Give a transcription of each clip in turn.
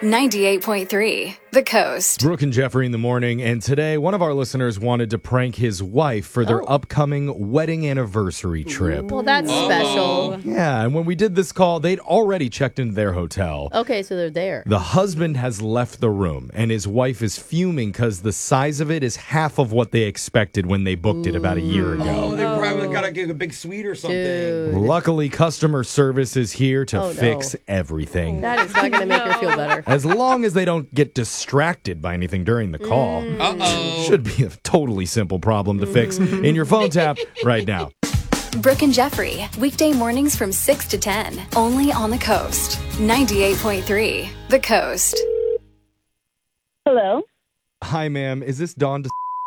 98.3 The Coast. Brooke and Jeffrey in the morning, and today one of our listeners wanted to prank his wife for their upcoming wedding anniversary trip. Well, that's special. Yeah, and when we did this call, they'd already checked into their hotel. Okay, so they're there. The husband has left the room, and his wife is fuming because the size of it is half of what they expected when they booked it about a year ago. Oh, they probably got to get a big suite or something. Dude. Luckily, customer service is here to Oh, no. fix everything. That is not going to make her feel better. As long as they don't get distracted by anything during the call. Should be a totally simple problem to fix in your phone tap right now. Brooke and Jeffrey, weekday mornings from 6 to 10, only on The Coast. 98.3 The Coast. Hello. Hi, ma'am. Is this Dawn?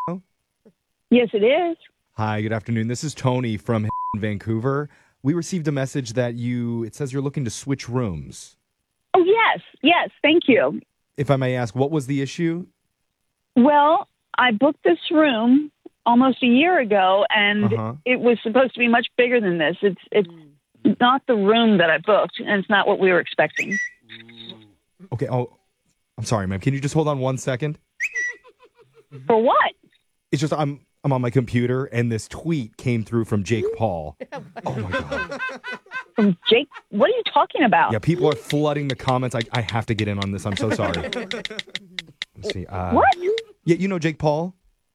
Yes, it is. Hi, good afternoon. This is Tony from Vancouver. We received a message that it says you're looking to switch rooms. Oh, yes. Thank you. If I may ask, what was the issue? Well, I booked this room almost a year ago, and it was supposed to be much bigger than this. It's not the room that I booked, and it's not what we were expecting. Okay. Oh, I'm sorry, ma'am. Can you just hold on 1 second? For what? It's just I'm on my computer, and this tweet came through from Jake Paul. Oh my God. From Jake? What are you talking about? Yeah, people are flooding the comments. I have to get in on this. I'm so sorry. Let's see. What? Yeah, you know Jake Paul?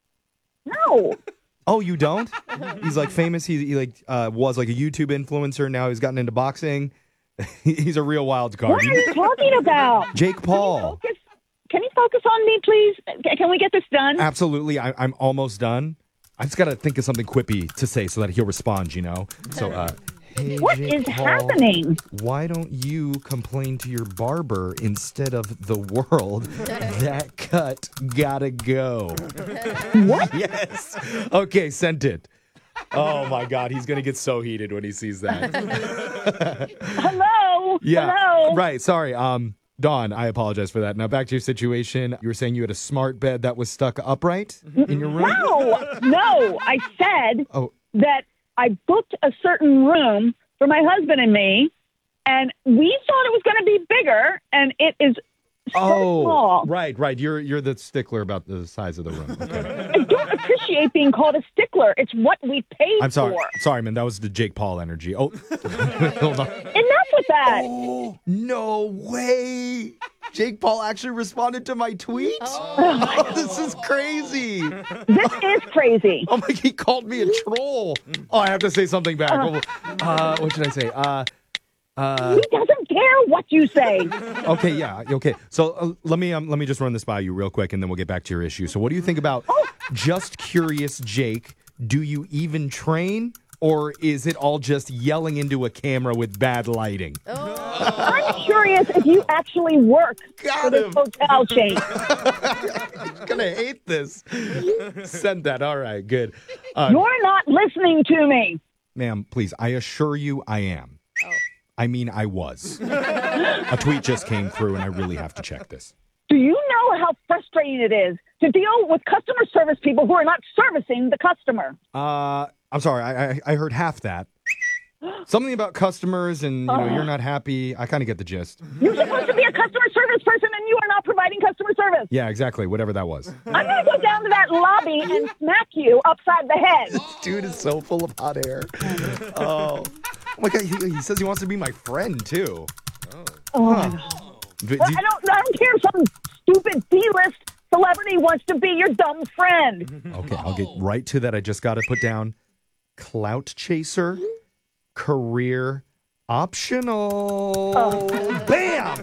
No. Oh, you don't? He's like famous. He was like a YouTube influencer. Now he's gotten into boxing. He's a real wild card. What are you talking about? Jake Paul. Can you focus on me, please? Can we get this done? Absolutely. I'm almost done. I just got to think of something quippy to say so that he'll respond, you know? So, hey, What Jake is Paul, happening? why don't you complain to your barber instead of the world? That cut gotta go. What? Yes. Okay, sent it. Oh, my God. He's going to get so heated when he sees that. Hello? Yeah. Hello? Right. Sorry. Dawn, I apologize for that. Now back to your situation. You were saying you had a smart bed that was stuck upright in your room? No. I said Oh. that I booked a certain room for my husband and me, and we thought it was going to be bigger, and it is so small. Right. You're the stickler about the size of the room. Okay. I don't appreciate being called a stickler. It's what we paid I'm sorry. for. Sorry, man. That was the Jake Paul energy. Oh, hold on. Enough with that. Oh, no way. Jake Paul actually responded to my tweet? Oh, this is crazy. This is crazy. Oh, my, he called me a troll. Oh, I have to say something back. What should I say? He doesn't care what you say. Okay, yeah, okay. So let me just run this by you real quick, and then we'll get back to your issue. So what do you think about Just Curious Jake? Do you even train, or is it all just yelling into a camera with bad lighting? I'm curious if you actually work for this hotel chain. You're gonna hate this. Send that. All right, good. You're not listening to me. Ma'am, please, I assure you I am. I mean, I was. A tweet just came through, and I really have to check this. Do you know how frustrating it is to deal with customer service people who are not servicing the customer? I'm sorry, I heard half that. Something about customers and you're not happy. I kind of get the gist. You're supposed to be a customer service person and you are not providing customer service. Yeah, exactly. Whatever that was. I'm going to go down to that lobby and smack you upside the head. This dude is so full of hot air. Oh my God, he says he wants to be my friend too. I don't care if some stupid D-list celebrity wants to be your dumb friend. Okay, I'll get right to that. I just got to put down clout chaser, career optional. Bam!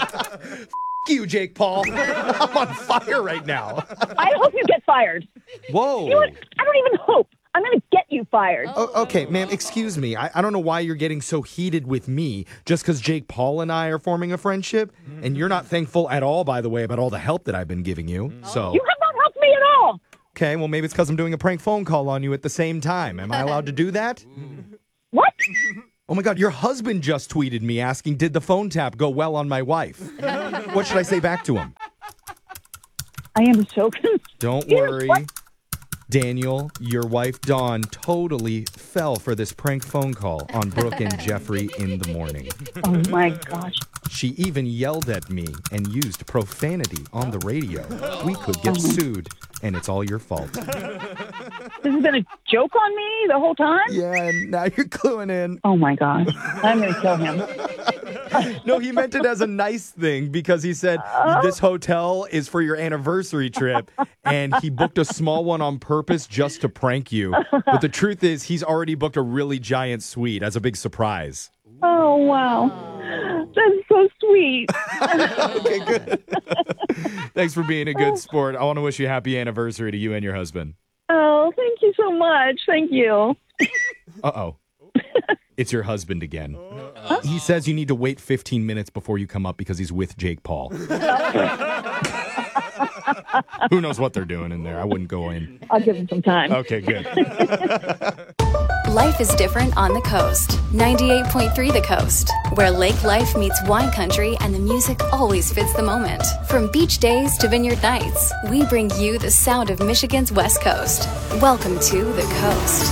You, Jake Paul. I'm on fire right now. I hope you get fired. Whoa. You know what? I don't even hope. I'm going to get you fired. Okay, ma'am, excuse me. I don't know why you're getting so heated with me just because Jake Paul and I are forming a friendship. And you're not thankful at all, by the way, about all the help that I've been giving you. So, You have not helped me at all. okay, well, maybe it's because I'm doing a prank phone call on you at the same time. Am I allowed to do that? What? Oh, my God, your husband just tweeted me asking, did the phone tap go well on my wife? What should I say back to him? I am so confused. Don't worry. Daniel, your wife Dawn totally fell for this prank phone call on Brooke and Jeffrey in the morning. Oh, my gosh. She even yelled at me and used profanity on the radio. We could get sued, and it's all your fault. This has been a joke on me the whole time? Yeah, and now you're cluing in. Oh, my God. I'm going to kill him. No, he meant it as a nice thing because he said this hotel is for your anniversary trip, and he booked a small one on purpose just to prank you. But the truth is, he's already booked a really giant suite as a big surprise. Oh, wow. That's so sweet. Okay, good. Thanks for being a good sport. I want to wish you a happy anniversary to you and your husband. Oh, thank you so much. Thank you. Uh-oh. It's your husband again. He says you need to wait 15 minutes before you come up because he's with Jake Paul. Who knows what they're doing in there? I wouldn't go in. I'll give him some time. Okay, good. Life is different on the coast. 98.3 The Coast, where lake life meets wine country and the music always fits the moment. From beach days to vineyard nights, we bring you the sound of Michigan's West Coast. Welcome to The Coast.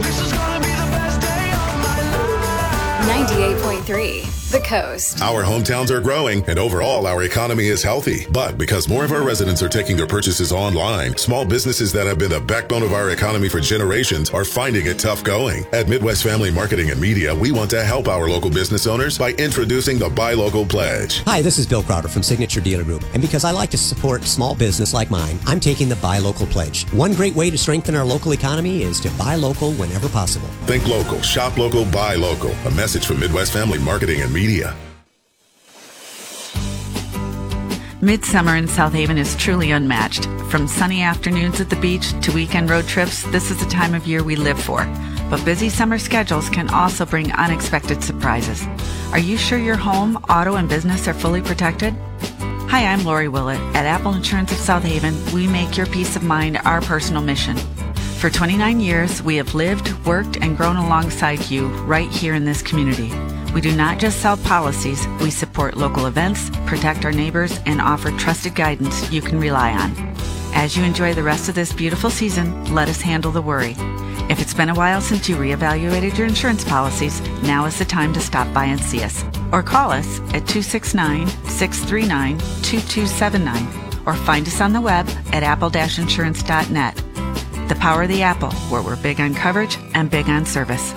98.3 The Coast. Our hometowns are growing, and overall, our economy is healthy. But because more of our residents are taking their purchases online, small businesses that have been the backbone of our economy for generations are finding it tough going. At Midwest Family Marketing and Media, we want to help our local business owners by introducing the Buy Local Pledge. Hi, this is Bill Crowder from Signature Dealer Group. And because I like to support small business like mine, I'm taking the Buy Local Pledge. One great way to strengthen our local economy is to buy local whenever possible. Think local, shop local, buy local. A message from Midwest Family Marketing and Media. Midsummer in South Haven is truly unmatched. From sunny afternoons at the beach to weekend road trips, this is the time of year we live for. But busy summer schedules can also bring unexpected surprises. Are you sure your home, auto, and business are fully protected? Hi, I'm Lori Willett. At Apple Insurance of South Haven, we make your peace of mind our personal mission. For 29 years, we have lived, worked, and grown alongside you right here in this community. We do not just sell policies, we support local events, protect our neighbors, and offer trusted guidance you can rely on. As you enjoy the rest of this beautiful season, let us handle the worry. If it's been a while since you reevaluated your insurance policies, now is the time to stop by and see us. Or call us at 269-639-2279 or find us on the web at apple-insurance.net. The power of the Apple, where we're big on coverage and big on service.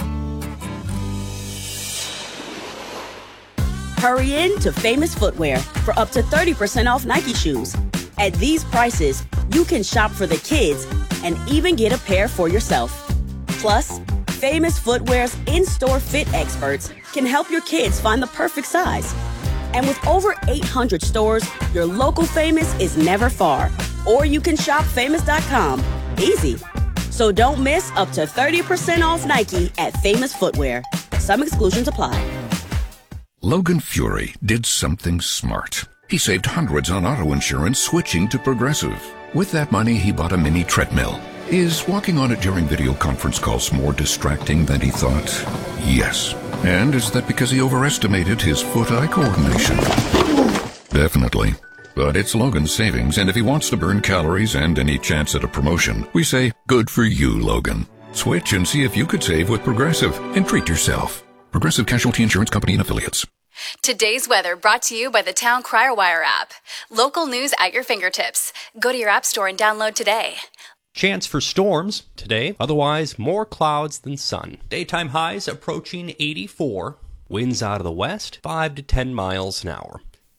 Hurry in to Famous Footwear for up to 30% off Nike shoes. At these prices, you can shop for the kids and even get a pair for yourself. Plus, Famous Footwear's in-store fit experts can help your kids find the perfect size. And with over 800 stores, your local Famous is never far. Or you can shop famous.com. Easy. So don't miss up to 30% off Nike at Famous Footwear. Some exclusions apply. Logan Fury did something smart. He saved hundreds on auto insurance switching to Progressive. With that money, he bought a mini treadmill. Is walking on it during video conference calls more distracting than he thought? Yes. And is that because he overestimated his foot-eye coordination? Definitely. But it's Logan's savings, and if he wants to burn calories and any chance at a promotion, we say, good for you, Logan. Switch and see if you could save with Progressive and treat yourself. Progressive Casualty Insurance Company and Affiliates. Today's weather brought to you by the Town Crier Wire app. Local news at your fingertips. Go to your app store and download today. Chance for storms today. Otherwise, more clouds than sun. Daytime highs approaching 84. Winds out of the west, 5 to 10 miles an hour.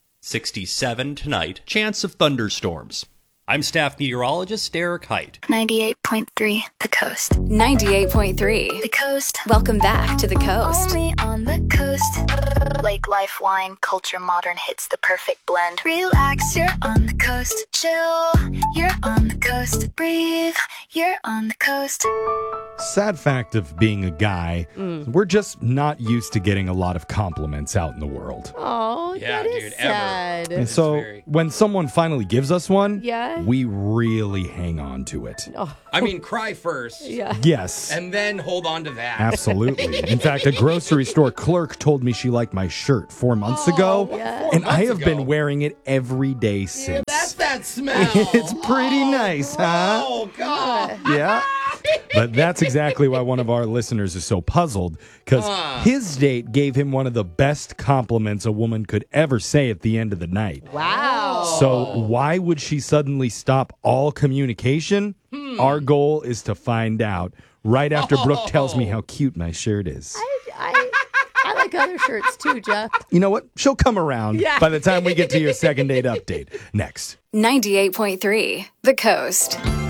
67 tonight. Chance of thunderstorms. I'm staff meteorologist Eric Height. 98.3 The Coast. 98.3 The Coast. Welcome back to The Coast. Only on the coast. Lake life, wine, culture, modern hits the perfect blend. Relax, you're on the coast. Chill, you're on the coast. Breathe, you're on the coast. Sad fact of being a guy, we're just not used to getting a lot of compliments out in the world. Oh, Yeah, that is dude, sad. And so when someone finally gives us one, Yeah. we really hang on to it. Oh, I mean, cry first. yeah. Yes. And then hold on to that. Absolutely. In fact, a grocery store clerk told me she liked my shirt 4 months ago, Yeah. and I months have ago. been wearing it every day since. That's that smell. It's pretty nice, huh? Oh, God. Yeah. But that's exactly why one of our listeners is so puzzled, because his date gave him one of the best compliments a woman could ever say at the end of the night. Wow. So why would she suddenly stop all communication? Our goal is to find out right after Brooke tells me how cute my shirt is. I like other shirts too, Jeff. You know what? She'll come around Yeah. by the time we get to your second date update. Next. 98.3 The Coast.